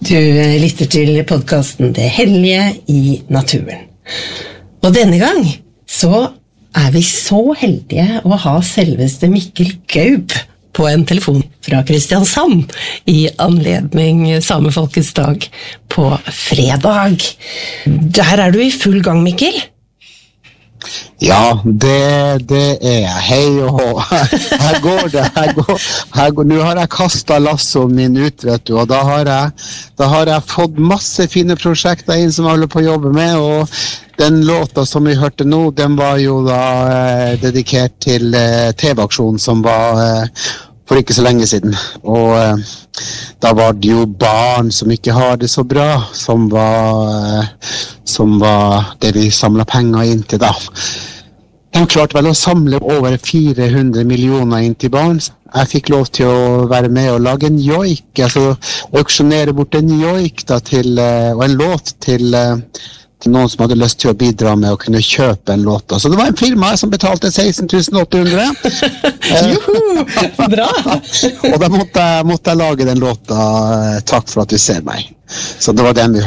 Du lytter til podcasten Det Hellige i naturen. Og denne gang så vi så heldige å ha selveste Mikkel Gaup på en telefon fra Kristiansand i anledning Samefolkets dag på fredag. Der du i full gang, Mikkel? Ja, det jeg. Hei og hå. Her går det. Nå har jeg kastet lassoen min ut, vet du, og da har jeg fått masse fine prosjekter inn som jeg holder på å jobbe med, og den låta som vi hørte nå, den var jo da dedikert til TV-aksjonen som var for ikke så lenge siden, og da var det jo barn som ikke har det så bra, som var det vi samlet penger inn til da. De klarte vel å samle over 400 millioner inn til barn. Jeg fikk lov til å være med og lage en joik, altså auksjonere bort en joik da, og en låt til noen som hadde lyst til å bidra med å kunne kjøpe en låt. Så det var en firma som betalte 16 800. Juhu, bra! Og da måtte jeg lage den låta, takk for at du ser meg. Så det var den vi